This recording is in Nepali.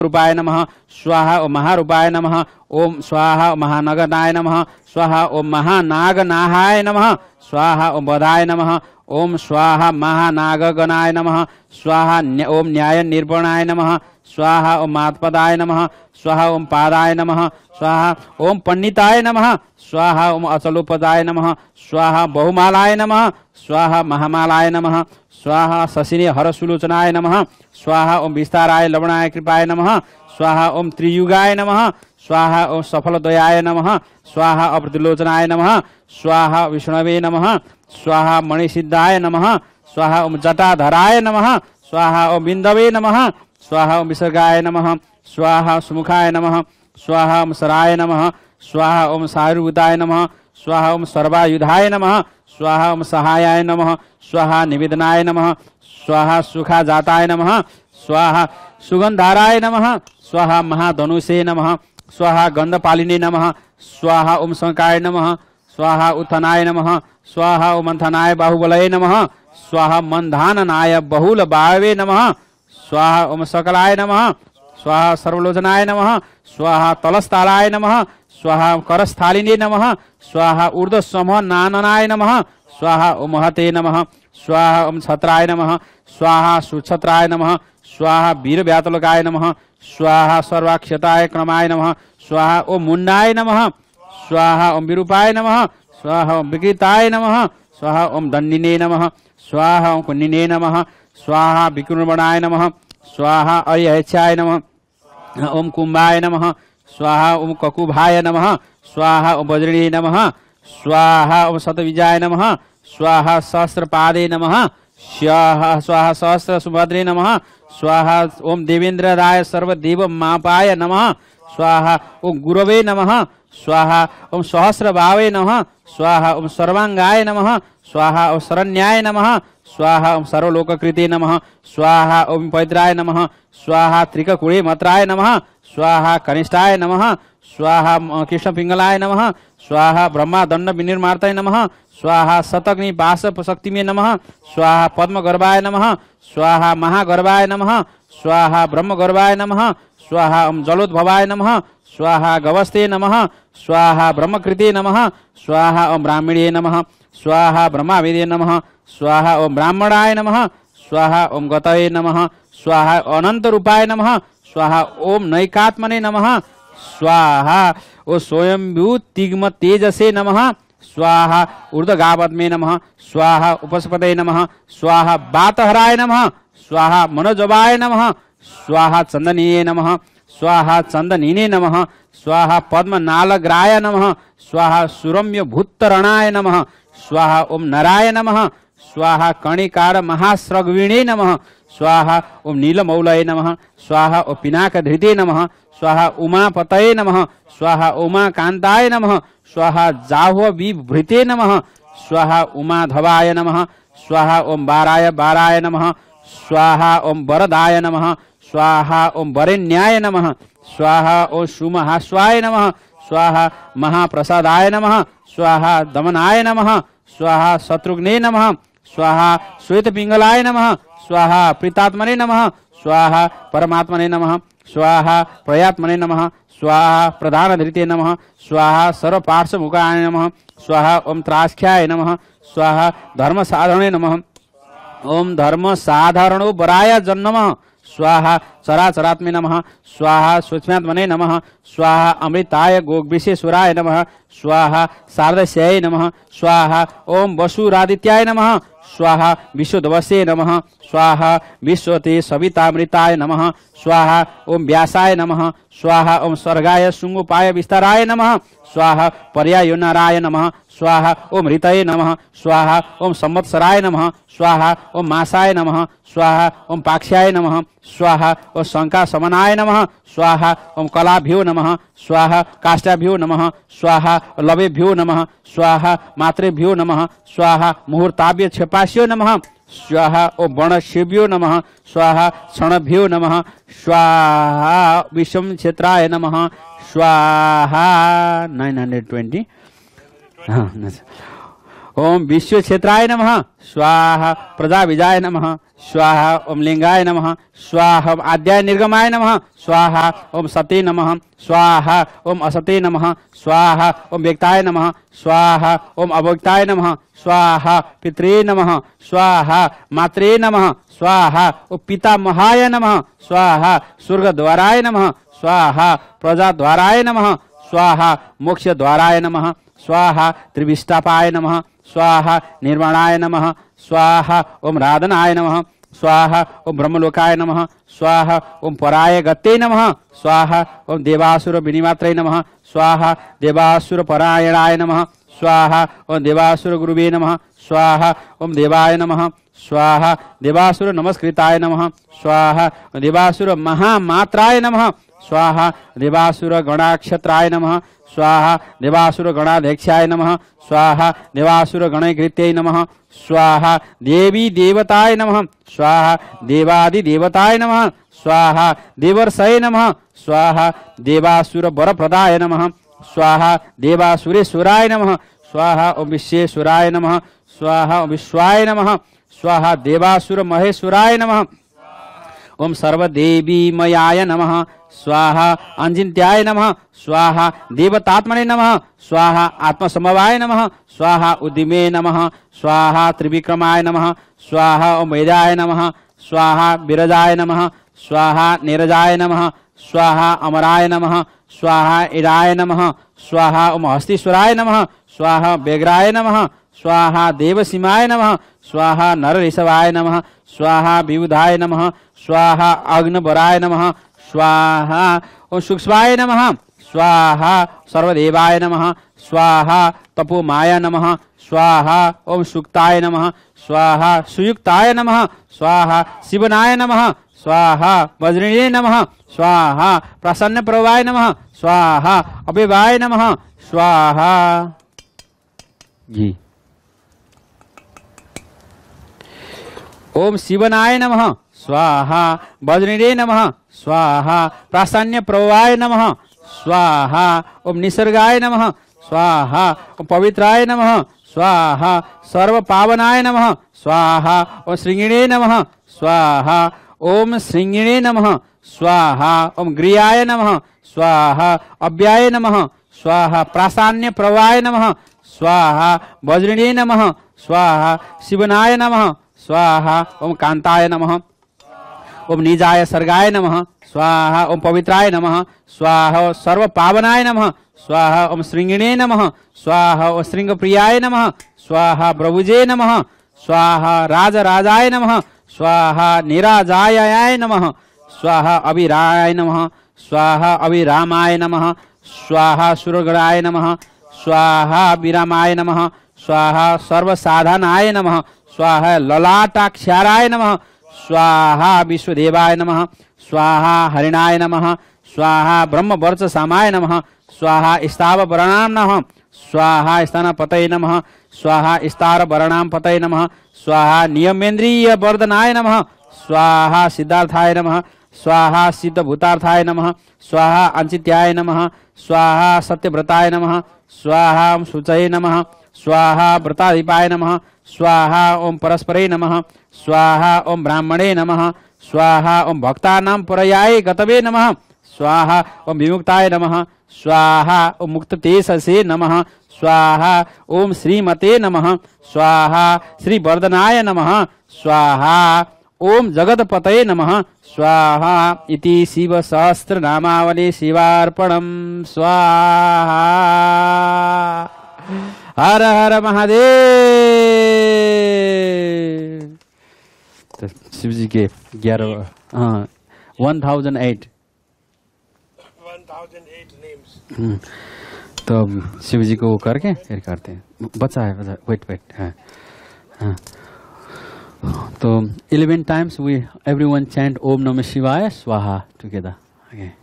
रूपाय नमः स्वाहा ओम महारूपाय नमः ओम स्वाहा ओम महानगनाय नमः स्वाहा ओम महानागनाहाय नमः स्वाहा ओम बधाय नमः ओम स्वाहा महानागगणाय नमः स्वाहा ओम न्याय निर्पणाय नमः स्वाहा ओम मातपदाय नमः स्वाहा ओम पादाय नमः स्वाहा ओम पंडिताय नमः स्वाहा ओम अचलोपदाय नमः स्वाहा बहुमालाय नमः स्वाहा महामालाय नमः स्वाहा शशिने हरसुलोचनाय नमः स्वाहा ओम विस्ताराय लवणाय कृपाय नमः स्वाहा ओम त्रियुगाय नमः स्वाहा ओम सफलदयाय नमः स्वाहा अप्रतिलोचनाय नमः स्वाहा विष्णवे नमः स्वाहा मणिसिद्धाय नमः स्वाहा ओम जटाधराय नमः स्वाहा ओम बिंदवे नमः स्वाहा ओम विसर्गाय नमः स्वाहा सुमुखाय नमः स्वाहा ओम सराय नमः स्वाहा ओम सायुर्भूताय नमः स्वाहा ओम सर्वायुधाय नमः स्वाहा ओम सहायाय नमः स्वाहा निवेदनाय नमः स्वाहा सुखाजाताय नमः स्वाहा सुगंधाराय नमः स्वाहा महाधनुषे नमः स्वाहा गंधपालिने नमः स्वाहा ओम शंकाय नमः स्वाहा उत्थनाय नमः स्वाहा ओम मंथनाय बाहुबलये नमः स्वाहा मंधाननाय बहुल बाहवे नमः स्वाहा ओम सकलाय नमः स्वाहा सर्वलोचनाय नमः स्वाहा तलस्थालाय नमः स्वाहा करस्थालिने नमः स्वाहा ऊर्ध्वसमः नाननाय नमः स्वाहा ओम महते नमः स्वाहा ओम छत्राय नमः स्वाहा सुछत्राय नमः स्वाहा वीरव्यातलकाय नमः स्वाहा सर्वाक्षताय क्रमाय नमः स्वाहा ओम मुंडाय नमः स्वाहा ओम विरूपाय नमः स्वाहा ओम विकृताय नमः स्वाहा ओम दंडिने नमः स्वाहा ओम कुंडिने नमः स्वाहा विकृणवणाय नमः स्वाहा अरिहच्छाय नमः ओम कुंभाय नमः स्वाहा ओम ककुभाय नमः स्वाहा ओम वज्रिणे नमः स्वाहा ओम शतविजाय नमः स्वाहा सहस्रपादे नमः स्वाहा सहस्र सुभद्रे नमः स्वाहा ओम देवेंद्रराय सर्वदेव मापाय नमः स्वाहा ओम गुरवे नमः स्वाहा ओम सहस्रभावे नमः स्वाहा ओम सर्वांगाय नमः स्वाहा ओम शरण्याय नमः स्वाहा ओम सर्वलोककृते नमः स्वाहा ओम पैत्राय नमः स्वाहा त्रिककुळे मत्राय नमः स्वाहा कनिष्ठाय नमः स्वाहा कृष्णपिंगलाय नमः स्वाहा ब्रह्मा दंड विनिर्मार्ताय नमः स्वाहा शतग्नि पाश शक्तिमे नमः स्वाहा पद्मगर्भाय नमः स्वाहा महागर्भाय नमः स्वाहा ब्रह्मगर्भाय नमः स्वाहा ओम जलोद्भवाय नमः स्वाहा गवस्ते नमः स्वाहा ब्रह्मकृते नमः स्वाहा ओम ब्राह्मणे नमः स्वाहा ब्रह्मावेदे नमः स्वाहा ओम ब्राह्मणाय नमः स्वाहा ओम गतये नमः स्वाहा अनंत रूपाय नमः स्वाहा ओम नैकात्मने नमः स्वाहा ओ स्वयंभू तिग्म तेजसे नमः स्वाहा ऊर्ध्वगावत्मे नमः स्वाहा उपस्पदये नमः स्वाहा वातहराय नमः स्वाहा मनोजवाय नमः स्वाहा चंदनीये नमः स्वाहा चंदनीने नमः स्वाहा पद्मनालग्राय नमः स्वाहा सुरम्य भूतरणाय नमः स्वाहा ओम नराय नमः स्वाहा कणिकार महास्रग्विणे नमः स्वाहा ओम नीलमौलये नमः स्वाहा ओम पिनाकधृते नमः स्वाहा उमापतये नमः स्वाहा उमाकांताय नमः स्वाहा जाह्वविभृते नमः स्वाहा उमाधवाय नमः स्वाहा ओम बाराय नमः स्वाहा ओम वरदाय नमः स्वाहा ओम वरेण्याय नमः स्वाहा ओम सुमहास्वाय नमः स्वाहा महाप्रसादाय नमः स्वाहा दमनाय नमः स्वाहा शत्रुघ्ने नमः स्वाहा श्वेतपिंगलाय नमः स्वाहा प्रीतात्मने नमः स्वाहा परमात्मने नमः स्वाहा प्रयात्मने नमः स्वाहा प्रधानधृते नमः स्वाहा सर्वपार्श्वमुखाय नमः स्वाहा ओम त्रास्ख्याय नमः स्वाहा धर्मसाधरणे नमः ओम धर्मसाधारणो वराय जन्मः स्वाहा चराचरात्मे नमः स्वाहा सूक्ष्मात्मने नमः स्वाहा अमृताय गोग्विशेश्वराय नमः स्वाहा शारदस्याय नमः स्वाहा ओम वसुरादित्याय नमः स्वाहा विश्वदवसे नमः स्वाहा विश्वते सवितामृताय नमः स्वाहा ओम व्यासाय नमः स्वाहा ओम सर्गाय शुंगोपाय विस्ताराय नमः स्वाहा पर्यायोनाराय नमः स्वाहा ओम ऋतये नमः स्वाहा ओम संवत्सराय नमः स्वाहा ओम मासाय नमः स्वाहा ओम पाक्ष्याय नमः स्वाहा ओम शंका समनाय नमः स्वाहा ओम कलाभ्यो नमः स्वाहा काष्ठाभ्यो नमः स्वाहा लवेभ्यो नमः स्वाहा मात्रेभ्यो नमः स्वाहा मुहूर्ताभ्य क्षपास्यो नमः स्वाहा ओम वर्णशेभ्यो नमः स्वाहा क्षणभ्यो नमः स्वाहा विषम क्षेत्राय नमः स्वाहा 920 ओम विश्व क्षेत्राय नमः स्वाहा प्रजा विजाय नमः स्वाहा ओम लिंगाय नमः स्वाहा ओम आद्याय निर्गमाय नमः स्वाहा ओम सते नमः स्वाहा ओम असते नमः स्वाहा ओम व्यक्ताय नमः स्वाहा ओम अव्यक्ताय नमः स्वाहा पित्रे नमः स्वाहा मात्रे नमः स्वाहा ओम पितामहाय नमः स्वाहा स्वर्गद्वाराय नमः स्वाहा प्रजाद्वाराय नमः स्वाहा मोक्षद्वाराय नमः स्वाहा त्रिविष्टापाय नमः स्वाहा निर्वाणाय नमः स्वाहा ओम राधनाय नमः स्वाहा ओम ब्रह्मलोकाय नमः स्वाहा ओम पराय गते नमः स्वाहा ओम देवासुर विनिमात्रे नमः स्वाहा देवासुर परायणाय नमः स्वाहा ओम देवासुर गुरुवे नमः स्वाहा ओम देवाय नमः स्वाहा देवासुर नमस्कृताय नमः स्वाहा देवासुर महामात्राय नमः स्वाहा देवासुर गणाक्षत्राय नमः स्वाहा देवासुर गणाध्यक्षाय नमः स्वाहा देवासुर गणकृत्यै नमः स्वाहा देवी देवताय नमः स्वाहा देवादि देवताय नमः स्वाहा देवर्षये नमः स्वाहा देवासुर वरप्रदाय नमः स्वाहा देवासुरेश्वराय नमः स्वाहा ओम विश्वेश्वराय नमः स्वाहा ओम विश्वाय नमः स्वाहा देवासुर महेश्वराय नमः ओम सर्वदेवीमयाय नमः स्वाहा अंजिन्त्याय नमः स्वाहा देवतात्मने नमः स्वाहा आत्मसमवाय नमः स्वाहा उद्दिमे नमः स्वाहा त्रिविक्रमाय नमः स्वाहा ओम वेदाय नमः स्वाहा विरजाय नमः स्वाहा नीरजाय नमः स्वाहा अमराय नमः स्वाहा इराय नमः स्वाहा ओम हस्तीश्वराय नमः स्वाहा व्यग्राय नमः स्वाहा देवसीमाय नमः स्वाहा नरऋषभाय नमः स्वाहा विबुधाय नमः स्वाहा अग्नवराय नमः स्वाहा ओम सूक्ष्माय नमः स्वाहा सर्वदेवाय नमः स्वाहा तपोमाय नमः स्वाहा ओम सुक्ताय नमः स्वाहा सुयुक्ताय नमः स्वाहा शिवनाय नमः स्वाहा वज्रिणे नमः स्वाहा प्रसन्न प्रवाय नमः स्वाहा अव्यवाय नमः स्वाहा जी ओम शिवनाय नमः स्वाहा वज्रिणे नमः स्वाहा प्रासान्य प्रवाय नमः स्वाहा ओम निसर्गाय नमः स्वाहा ओम पवित्राय नमः स्वाहा सर्व पावनाय नमः स्वाहा ओम श्रृंगिणे नमः स्वाहा ओम श्रृंगिणे नमः स्वाहा ओम ग्रियाय नमः स्वाहा अव्याय नमः स्वाहा प्रासान्य प्रवाय नमः स्वाहा वज्रिणे नमः स्वाहा शिवनाय नमः स्वाहा ओम कांताय नमः ओम निजाय सर्गाय नमः स्वाहा ओम पवित्राय नमः स्वाहा सर्व पावनाय नमः स्वाहा ओम श्रृंगिणे नमः स्वाहा ओम श्रृंगप्रियाय नमः स्वाहा प्रभुजे नमः स्वाहा राजराजाय नमः स्वाहा निराजायाय नमः स्वाहा अभिराय नमः स्वाहा अभिरामाय नमः स्वाहा सुरगणाय नमः स्वाहा विरामाय नमः स्वाहा सर्वसाधनाय नमः स्वाहा ललाटाक्षाराय नमः स्वाहा विश्वदेवाय नमः स्वाहा हरिणाय नमः स्वाहा ब्रह्मवर्चसामाय नमः स्वाहा स्थावरणां नमः स्वाहा स्तनपतये नमः स्वाहा स्तारवरणां पतये नमः स्वाहा नियमेन्द्रिय वर्धनाय नमः स्वाहा सिद्धार्थाय नमः स्वाहा सिद्धभूतार्थाय नमः स्वाहा अंचित्याय नमः स्वाहा सत्यव्रताय नमः स्वाहा शुचये नमः स्वाहा व्रताधिपाय नमः स्वाहा ओम परस्परे नमः स्वाहा ओम ब्राह्मणे नमः स्वाहा ओम भक्तानां परयाय गतवे नमः स्वाहा ओम विमुक्ताय नमः स्वाहा ओम मुक्ततेजसे नमः स्वाहा ओम श्रीमते नमः स्वाहा श्रीवर्धनाय नमः स्वाहा ओम जगतपतये नमः स्वाहा इति शिव सहस्रनामावली शिवार्पणम स्वाहा। हर हर महादेव। तो शिव जी के 1008 नेम्स। तो शिव जी को वो करके फिर करते हैं। बचा है, वेट हाँ हाँ। तो 11 times we everyone chant Om Namah Shivaya Swaha together. Okay.